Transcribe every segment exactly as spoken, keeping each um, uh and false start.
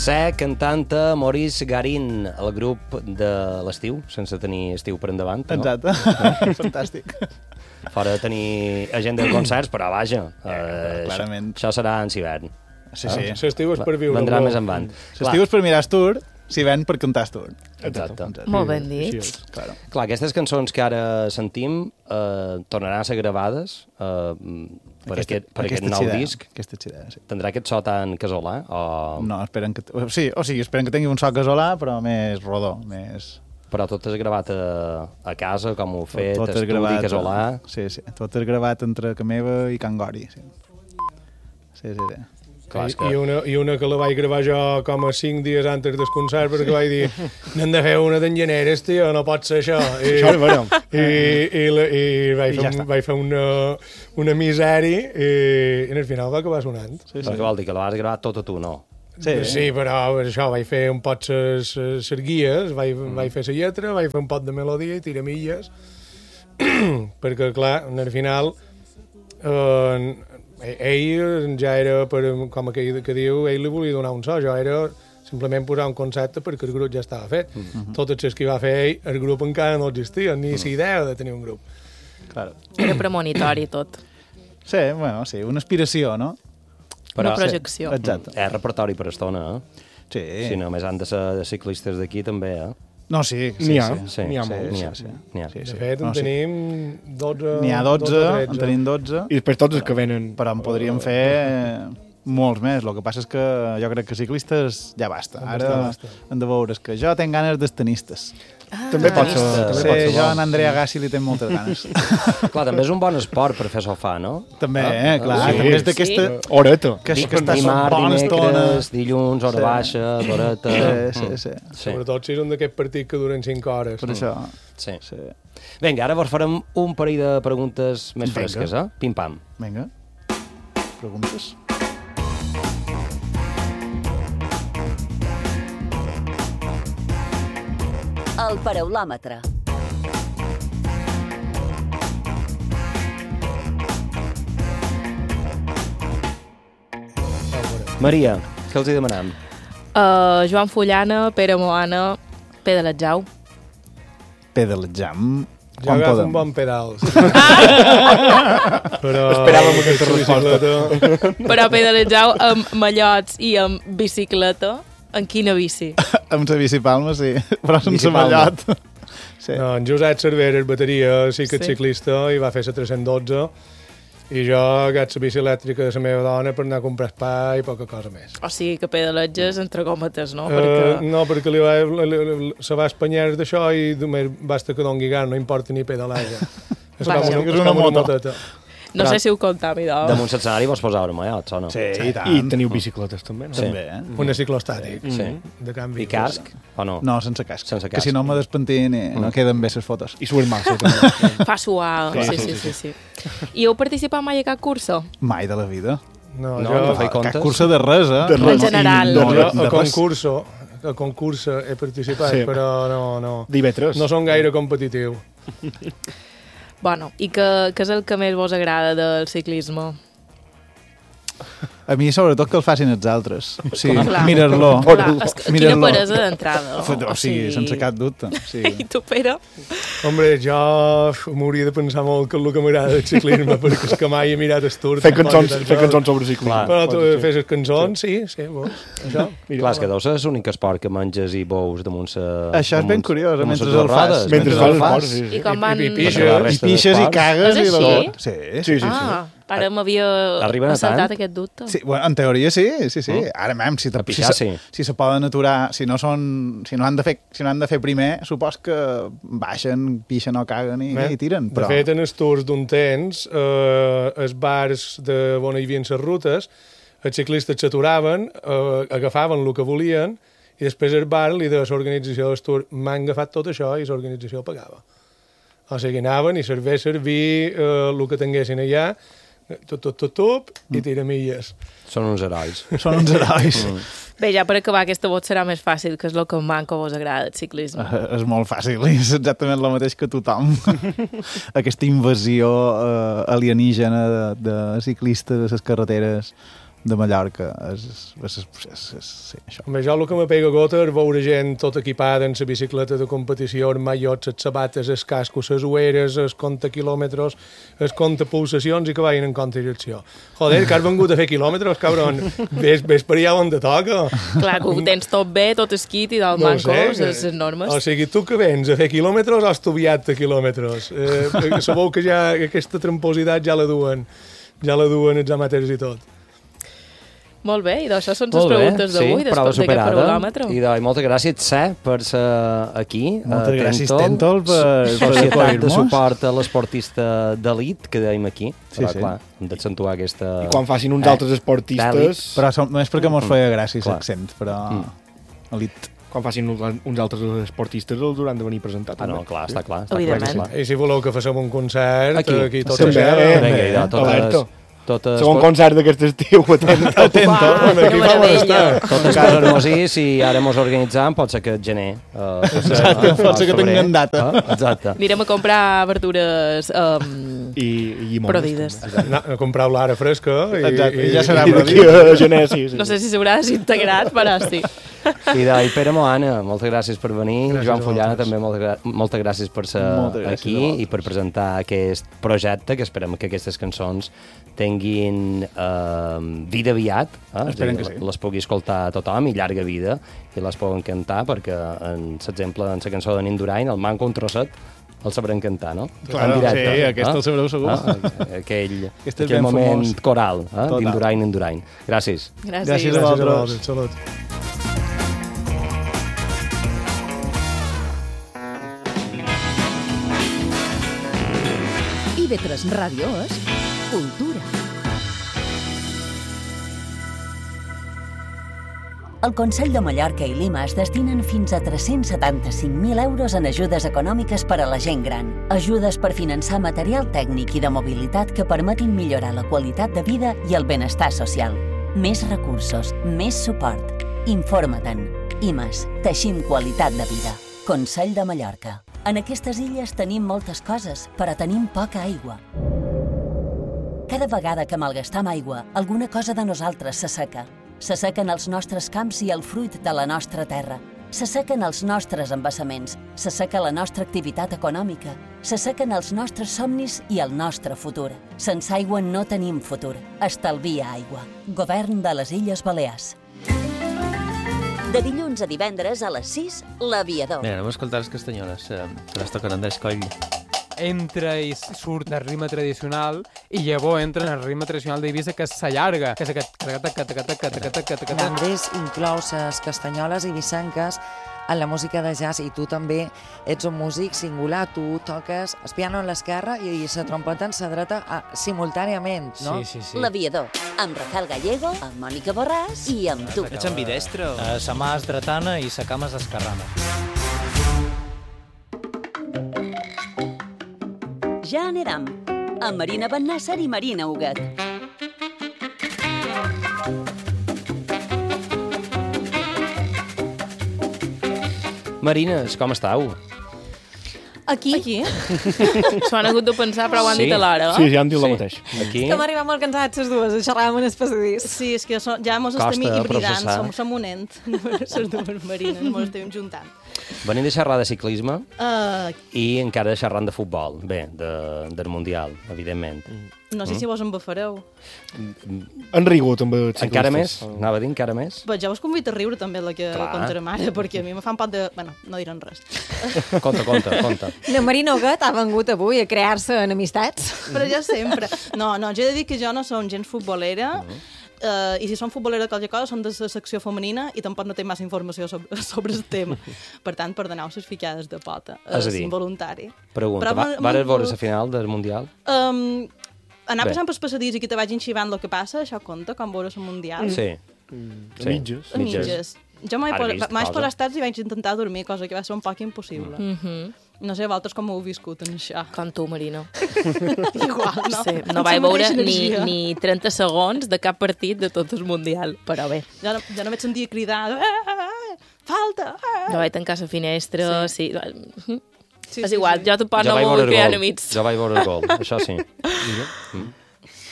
Ser cantanta Maurice Garin, el grup de l'estiu, sense tenir estiu per endavant. No? Exacte, fantàstic. Fora de tenir agenda de concerts, però vaja, eh, clarament. Això, això serà en hivern. Sí, sí. Ah, l'estiu és per viure. Vendrà més endavant. L'estiu és per mirar Astur, si ven per cantar Astur. Exacte. Molt ben dit. Sí, claro. Clar, aquestes cançons que ara sentim eh, tornaran a ser gravades eh, per aquesta, aquest, per aquest nou xidea, disc. Aquesta xidea, sí. Tindrà aquest so tan casolà? O... No, esperen que... Sí, o sigui, esperen que tingui un so casolà, però més rodó, més... Però tot és gravat a, a casa, com ho he fet, tot és estudi gravat, casolà. Sí, sí, tot és gravat entre Ca Meva i Can Gori, sí. Sí, sí, sí. Clar, I, que... I, una, I una que la vaig gravar jo com a cinc dies antes del concert, perquè vaig dir, n'hem de fer una d'engeneres, tio, no pot ser això. I, això és bueno. I, i, la, i vaig, I fer, ja un, vaig fer una, una misèria i, i al final va acabar sonant. Sí, sí. Però què vol dir, que la vas gravar tot a tu, no? Sí, sí, però això, vaig fer un pot ses, ses guies, vaig, mm. vaig fer la lletra, vaig fer un pot de melodia i tiramilles, perquè, clar, al final, eh, ell ja era, per, com aquell que diu, ell li volia donar un so, jo era simplement posar un concepte perquè el grup ja estava fet. Mm -hmm. Totes les que va fer ell, el grup encara no existia, ni mm. la idea de tenir un grup. Claro. Era premonitori tot. Sí, bueno, sí, una aspiració, no? Però, una projecció. Sí, exacte. És repertori per estona, eh? Sí. Si només han de ser ciclistes d'aquí, també, eh? No, sí. sí N'hi ha, sí, sí, n'hi ha sí, molts. sí, ha, sí. N'hi ha. Sí, De sí. fet, en no, sí. tenim dotze... N'hi ha dotze, en tenim dotze. I després tots els que venen... Però en podríem fer molts més. El que passa és que jo crec que ciclistes ja basta. Ara hem de veure que jo tinc ganes d'estenistes. Ah, També pot ser, Ah, també Sí, pot ser jo bo. en Andrea Gassi li tinc moltes ganes. Clar, també és un bon esport per fer sofà, no? També, eh? Clar, Sí. també és d'aquesta... Sí. Horeta. Que, que estàs Dimarts, bona estona. dimecres, dilluns, hora Sí. baixa, d'horeta... Sí, sí, sí. Sí. Sobretot si és un d'aquests partits que duren cinc hores. Per això... Sí. Sí. Vinga, ara vos farem un parell de preguntes més Vinga. fresques, eh? Pim-pam. Vinga. Preguntes? El paraulòmetre. Maria, què els hi demanem? Uh, Joan Fullana, Pere Moana, Pedaletzau. Pedalejam. Jo Quan agafo podem? un bon pedal. Però... Esperàvem aquesta resposta. Però Pedaletzau amb mallots i amb bicicleta, en quina bici? Amb la bici palma, sí. Però sense Bicipalma. mallot. Sí. No, en Josep Cerveres, bateria, sí que és Sí. ciclista i va fer la tres-cents dotze i jo agaig la bici elèctrica de la meva dona per anar a comprar pa i poca cosa més. O sigui que pedaletges entre gometes, no? Uh, Perquè... no, perquè li va, li, li, se va espanyar d'això i només basta que doni gas, no importa ni pedaleja. És Vaja. com, És una com moto. moteta. No Però- sé si ho comptam, idò. Damunt l'escenari vos posàveu mallots, o no? Sí, i tant. I teniu bicicletes, també, no? Sí. També, eh? Una ciclostàtic. Sí. De canvi. I casc, o no? No, sense casc. Sense Que casc. si no me despentin i no queden bé les fotos. I surt mal, sí, també. Fa suar. Sí, sí, sí, sí. I heu participat mai a cap cursa? Mai de la vida. No, No, jo, no feia comptes? Cap cursa de res, eh? De res. En general. No, jo de a res. concurso, a concurso he participat, Sí. però no, no. d'I V tres. No són gaire competitiu. Bueno, i què, què és el que més vos agrada del ciclisme? A mi, sobretot, que el facin els altres. O sigui, Clar. mirar-lo. Clar, és que- quina Mirar-lo. peresa d'entrada. O sigui, sense cap dubte. Sí. I tu, Pere? Hombre, jo m'hauria de pensar molt que és el que m'agrada del ciclisme, perquè és que mai he mirat el Tour. Fer tampoc, cançons, i tal, fer però- cançons sobre ciclisme. Clar. Però tu fes les cançons, sí, sí, vols, això. Clar, és que deu ser l'únic esport que menges i bous damunt sa... Això és ben damunt- curiós, damunt mentre ses el fas. rodes. Mentre Mentre fas el esport, fas. sí, sí. I com van... I- i pixes. Perquè la I resta pixes i d'esports- cagues És i de així? tot. Sí, Sí, sí, sí. Ah, ara m'havia Arriben a saltat tant? aquest dubte. Sí, bueno, en teoria sí, sí, sí. Mm. Ara, mem, si, te, A si, pixar, se, sí. si se poden aturar, si no són, si no han de fer, si no han de fer primer, supos que baixen, pixen o caguen i, Bé, i tiren. Però... De fet, en els tours d'un temps, eh, els bars de on hi havia les rutes, els ciclistes s'aturaven, eh, agafaven el que volien, i després el bar li de l'organització dels tours m'han agafat tot això i l'organització pagava. O sigui, anaven i servir, servir eh, el que tinguessin allà, tot, tot, tot, tot, i tiramilles. Són uns herois. Són uns herois. Mm. Bé, ja per acabar aquesta vot serà més fàcil, que és el que em manca o vos agrada del ciclisme. Uh, és molt fàcil, és exactament el mateix que tothom. Aquesta invasió uh, alienígena de, de ciclistes a les carreteres de Mallorca. És, és, és, és, és, sí, això. Home, jo el que me pega gota és veure gent tot equipada en la bicicleta de competició, els maillots, les sabates, els cascos, les ueres, els compte quilòmetres, els compte pulsacions i que vagin en contra direcció. Joder, que has vengut a fer quilòmetres, cabron. Ves, ves per allà on te toca. Clar, que ho tens tot bé, tot esquit i del No ho manco, sé, les normes. O sigui, tu que vens a fer quilòmetres o has estudiat de quilòmetres? Eh, sabeu que ja aquesta trampositat ja la duen, ja la duen els amateurs i tot. Molt bé, i d'això són les Molt bé, preguntes d'avui, sí, després prova d'aquest superada. parolòmetre. I doncs, moltes gràcies, Tse, per ser aquí. Moltes a gràcies, Tentol, Tentol, per- per Societat de acollir-nos. suport a l'esportista d'elit, que dèiem aquí. Sí, Però, sí. clar, hem d'accentuar aquesta... I quan facin uns Eh, altres esportistes... d'elit. Però som, només perquè mos feia gràcia Clar. l'accent, però... Elit. Quan facin uns, uns altres esportistes els hauran de venir a presentar. Ah, no, també. clar, està clar. Està Evidentment. clar que I si voleu que fem un concert, Aquí. aquí, tot També, això... eh? sí. Vinga, i de totes... Alerta. totes Segon concert d'aquest estiu, atenta. Atento. Uau, Bueno, aquí que fa bon meravella. estar. Totes coses hermosís i ara mos organitzam, pot ser que el gener. Uh, pot ser, Exacte, eh, pot ser que febrer, tinguem data. eh? Exacte. Anirem a comprar verdures um, I, i llimones. Prodides. també. Na, a comprar l'ara fresca i, Exacte, i ja serà I d'aquí a gener, sí, sí. no sé si s'haurà desintegrat, però sí. I de, i Pere Moana, moltes gràcies per venir. Gràcies Joan a Fullana, vosaltres. també moltes, gra moltes gràcies per ser Moltes gràcies a aquí vosaltres. i per presentar aquest projecte, que esperem que aquestes cançons tinguin eh, vida aviat, eh? Esperem que sí. les pugui escoltar tothom i llarga vida, i les poden cantar, perquè en l'exemple, en la cançó de Nindurain, el manco un trosset, el sabrem cantar, no? Claro, En directe, sí, aquest eh? el sabreu segur. Eh? Aquell, Aquest és aquell ben moment famós. coral, eh? Total. d'Indurain, Indurain. Gràcies. Gràcies. Gràcies a Gràcies a vosaltres. vosaltres. Salut. I V tres Ràdio és cultura. El Consell de Mallorca i Lima es destinen fins a tres-cents setanta-cinc mil euros en ajudes econòmiques per a la gent gran. Ajudes per finançar material tècnic i de mobilitat que permetin millorar la qualitat de vida i el benestar social. Més recursos, més suport. Informa-te'n. I més, teixim qualitat de vida. Consell de Mallorca. En aquestes illes tenim moltes coses, però tenim poca aigua. Cada vegada que malgastam aigua, alguna cosa de nosaltres s'asseca. S'assequen els nostres camps i el fruit de la nostra terra. S'assequen els nostres embassaments. S'asseca la nostra activitat econòmica. S'assequen els nostres somnis i el nostre futur. Sense aigua no tenim futur. Estalvia aigua. Govern de les Illes Balears. De dilluns a divendres a les sis, L'Aviador. Bé, anem a escoltar les castanyoles, eh, que les toquen Andrés Coll. Entra i surt del ritme tradicional i llavors entra en el ritme tradicional d'Eivissa, que s'allarga, que és aquest... L'Andrés inclou les castanyoles i vicenques en la música de jazz, i tu també ets un músic singular, tu toques el piano en l'esquerra i la trompeta en la dreta a, simultàniament, no? Sí, sí, sí. L'Aviador, amb Rafael Gallego, amb Mònica Borràs i amb tu. Ets ambidestre? Eh, sa mà és dretana i sa cama és esquerrana. Ja anirem, amb Marina Bennàsser i Marina Huguet. Marines, com estàu? Aquí? Aquí? S'ho han hagut de pensar, però ho han Sí. dit alhora, eh? Sí, ja han dit la mateixa. Aquí? Que hem arribat molt cansats, les dues, a xerrar amb el passadís. Sí, és que so, ja mos Costa estem hibridant, processar. som, som un ent, les dues marines, mos estem juntant. Venim de xerrar de ciclisme Uh, i encara de xerrant de futbol. Bé, de, del Mundial, evidentment. no sé Mm. si vos en bufareu. Han rigut amb els ciclistes. Encara més? Anava a dir encara més? Però ja vos convido a riure també la que Clar. contarem ara, perquè a mi me fa un pot de... Bueno, no diran res. Conta, conta, conta. La Marina Huguet ha vengut avui a crear-se enemistats. Però ja sempre. No, no, jo he de dir que jo no som gens futbolera, Uh, i si som futbolera de qualque cosa, som de la secció femenina i tampoc no tinc massa informació sobre, sobre el tema. Per tant, perdoneu les ficades de pota. Uh, És a dir, involuntari. Pregunta, Però va, m'han- vares m'han- veure la final del Mundial? Um, anar Bé. passant pels passadís i que te vagin xivant el que passa, això compta, com veure el Mundial? Sí. A mitges. A mitges. Jo m'he Ara vist posat cosa. estats i vaig intentar dormir, cosa que va ser un poc impossible. Mm -hmm. No sé, vosaltres com ho heu viscut, en això. Com tu, Marina. Igual, no? Sí, no Amb vaig la veure mateixa ni, energia. ni trenta segons de cap partit de tot el Mundial, però bé. Ja no, ja no vaig sentir cridar, eh, eh, falta, eh. Jo vaig tancar la finestra, sí. sí. Sí, és sí, igual, sí. jo tampoc Jo no vaig m'ho veure vull el crear gol. enemics. Jo vaig veure el gol, això sí. Mm.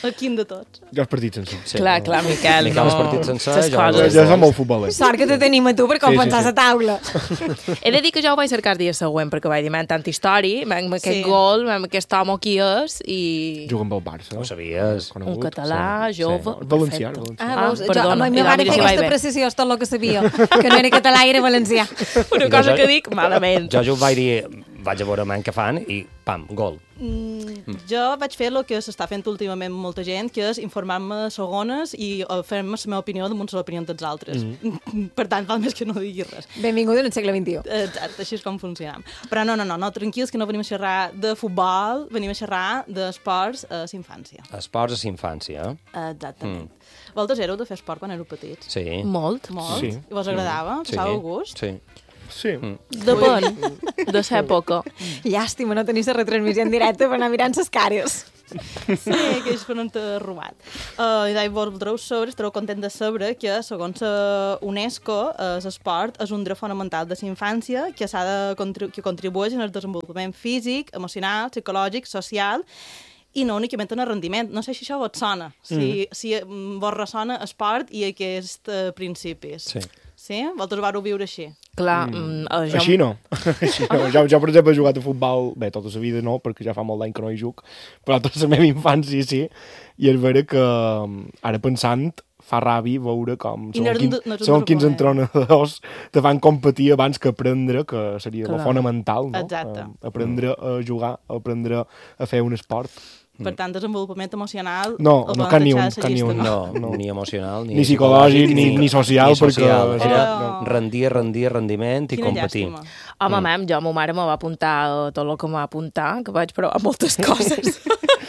A quin de tots? Jo els partits sencers. Sí, clar, clar, Miquel. Miquel, els partits sencers, jo... Jo som molt futboler. Sort que te tenim a tu per compensar la taula. He de dir que jo ho vaig cercar el dia següent, perquè vaig dir, m'han tanta història, m'han aquest gol, m'han aquest home qui és, i... Juga amb el Barça. Ho sabies. Un català, jove... Valencià. Ah, veus, jo, a mi va fer aquesta precisió, és tot el que sabia, que no era català i era valencià. Una cosa que dic, malament. Jo, jo vaig dir, vaig a veure man que fan i, pam, gol. Mm, jo vaig fer el que s'està fent últimament molta gent, que és informar-me segones i fer-me la meva opinió damunt l'opinió dels altres. Mm. Per tant, val més que no digui res. Benvingut en el segle vint-i-u. Exacte, així és com funcionam. Però no, no, no, no, tranquils, que no venim a xerrar de futbol, venim a xerrar d'esports a la infància. Esports a la infància. Exactament. Mm. Vosaltres éreu de fer esport quan éreu petits? Sí. Molt. Molt? Sí. I vos agradava? Sí. Passàveu gust? Sí. Sí. Depèn de l'època. Llàstima no tenir la retransmissió en directe per anar mirant les cares. Sí, que ells no t'ha robat. Uh, I d'ahir voldreu saber, estareu content de saber que, segons la UNESCO, l'esport és un dret fonamental de la infància que, s'ha de contribu que contribueix en el desenvolupament físic, emocional, psicològic, social i no únicament en el rendiment. No sé si això vos sona, si, mm. si vos ressona esport i aquests uh, principis. Sí. Sí? Vosaltres vareu viure així? Clar, mm. uh, jo... Així no. Així no. Jo, jo, per exemple, he jugat a futbol, bé, tota la vida no, perquè ja fa molt d'any que no hi juc, però tota la meva infància sí, i és vera que ara pensant fa ràbia veure com I són, no quin, no són quins entrenadors te fan competir abans que aprendre, que seria Clar. Lo fonamental, no? Exacte. Uh, aprendre a jugar, aprendre a fer un esport. Per tant, desenvolupament emocional... No, no cal ni un, cal ni un. No, no, ni emocional, ni, ni psicològic, ni, ni social, ni social. perquè... Era Oh. rendir, rendir, rendiment i Quina competir. llàstima. Home, mm. mem, jo, ma mare me va apuntar tot el que em va apuntar, que vaig provar moltes coses.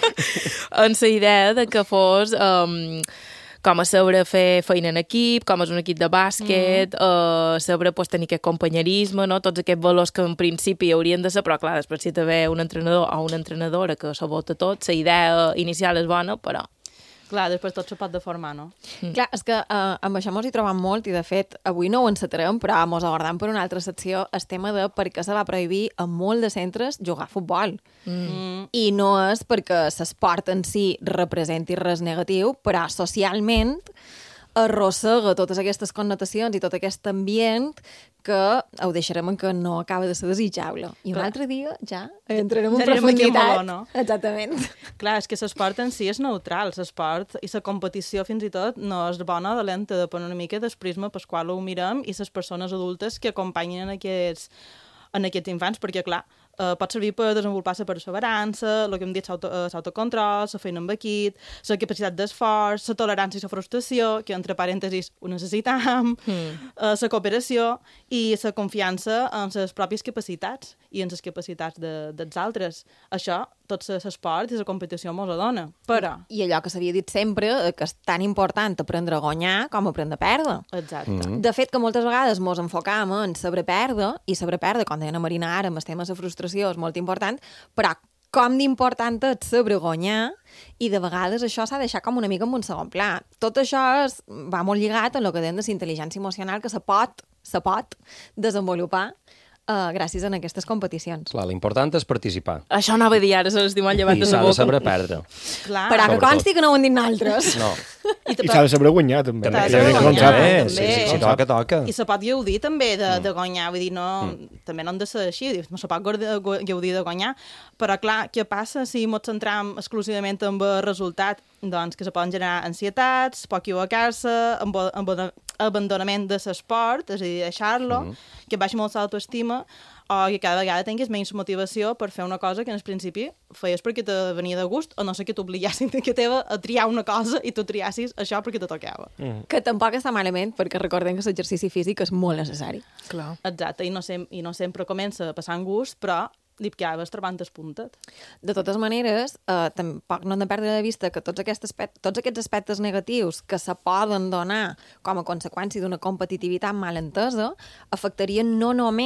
En la idea de que fos... Um, com a saber fer feina en equip, com és un equip de bàsquet, mm. uh, saber pues, tenir aquest companyerisme, no? Tots aquests valors que en principi haurien de ser, però clar, després si te ve un entrenador o una entrenadora que s'ho vota tot, la idea inicial és bona, però... Clar, després tot se pot deformar, no? Mm. Clar, és que uh, amb això mos hi trobam molt i, de fet, avui no ho encetarem, però mos abordam per una altra secció el tema de per què se va prohibir a molt de centres jugar a futbol. Mm. I no és perquè l'esport en si representi res negatiu, però socialment arrossega totes aquestes connotacions i tot aquest ambient que ho deixarem en que no acaba de ser desitjable. I un Clar. altre dia ja entrarem en Ja anirem aquí en profunditat. meló, no? Exactament. Clar, és que l'esport en si és neutral. L'esport i la competició fins i tot no és bona o dolenta, depèn una mica del prisma pel qual ho mirem i les persones adultes que acompanyen en aquests, en aquests infants, perquè clar, Uh, pot servir per desenvolupar la perseverança, el que hem dit, l'autocontrol, la feina amb equip, la capacitat d'esforç, la tolerància i la frustració, que entre parèntesis ho necessitam, mm. uh, la cooperació i la confiança en les pròpies capacitats i en les capacitats de, dels altres. Això, tot l'esport i la competició mos ho dona. Però... I allò que s'havia dit sempre, que és tan important aprendre a guanyar com aprendre a perdre. Exacte. Mm. De fet, que moltes vegades mos enfocam en saber perdre, i saber perdre, com deia Marina ara, amb el tema de la frustració, és molt important, però com d'important és saber guanyar, i de vegades això s'ha deixat com una mica en un segon pla. Tot això és, va molt lligat en el que deien de la intel·ligència emocional, que se pot, se pot desenvolupar Uh, gràcies a aquestes competicions. Clar, l'important és participar. Això anava a dir ara, se l'estim al llevat de la boca. I s'ha de saber perdre. Clar. Però que consti que no ho hem dit nosaltres. No. I, I s'ha de saber guanyar, també. També, s'ha de guanyar, també. també. Sí, sí, sí, toca, toca. I se pot gaudir també de, Mm. de guanyar, vull dir, no, Mm. també no han de ser així, no se pot gaudir de guanyar, però clar, què passa si ens centram exclusivament en el resultat? Doncs que se poden generar ansietats, pot equivocar-se, abandonament de l'esport, és a dir, deixar-lo, mm. que baixa molt l'autoestima, o que cada vegada tinguis menys motivació per fer una cosa que en el principi feies perquè te venia de gust, o no sé que t'obligassin que teva a triar una cosa i tu triassis això perquè te tocava. Mm. Que tampoc està malament, perquè recordem que l'exercici físic és molt necessari. Clar. Exacte, i no, sem i no sempre comença passant gust, però li picaves trobant el puntet. De totes maneres, eh, tampoc no hem de perdre de vista que tots aquests, tots aquests aspectes negatius que se poden donar com a conseqüència d'una competitivitat mal entesa afectarien no només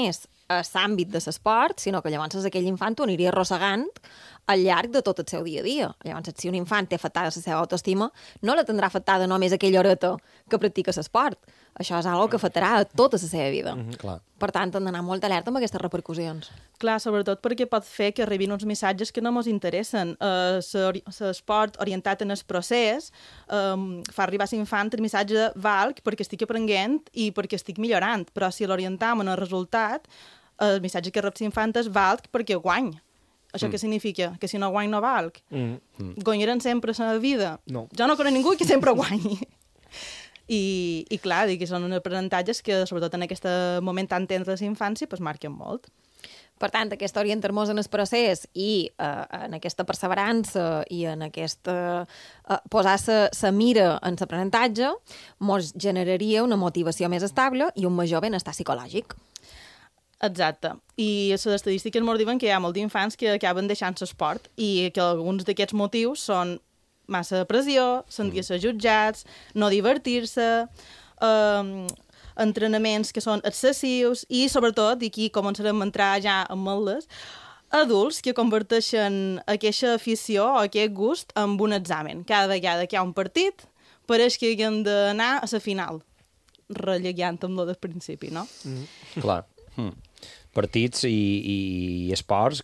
a l'àmbit de l'esport, sinó que llavors és aquell infant ho aniria arrossegant al llarg de tot el seu dia a dia. Llavors, si un infant té afectada la seva autoestima, no la tindrà afectada només aquella horeta que practica l'esport. Això és algo que afectarà a tota la seva vida. Mm -hmm, clar. Per tant, hem d'anar molt alerta amb aquestes repercussions. Clar, sobretot perquè pot fer que arribin uns missatges que no ens interessen. L'esport uh, orientat en el procés um, fa arribar a l'infant el missatge de valc perquè estic aprenent i perquè estic millorant, però si l'orientam en el resultat, el missatge que rep l'infant és valc perquè guany. Això mm. què significa? Que si no guany no valc. Mm. Guanyaran sempre a la vida? No. Jo no conec ningú que sempre guanyi. I, i clar, dic que són uns aprenentatges que, sobretot en aquest moment tan tendre de l'infància, pues, marquen molt. Per tant, aquesta orientar-nos en el procés i eh, en aquesta perseverança i en aquesta eh, posar la mira en l'aprenentatge ens generaria una motivació més estable i un major benestar psicològic. Exacte. I les estadístiques ens diuen que hi ha molts infants que acaben deixant l'esport i que alguns d'aquests motius són massa pressió, sentir-se jutjats, no divertir-se, eh, entrenaments que són excessius i, sobretot, i aquí començarem a entrar ja en moltes, adults que converteixen aquesta afició o aquest gust en un examen. Cada vegada que hi ha un partit, pareix que haguem d'anar a la final, rellegant amb lo del principi, no? Mm. Clar. Mm. Partits i, i esports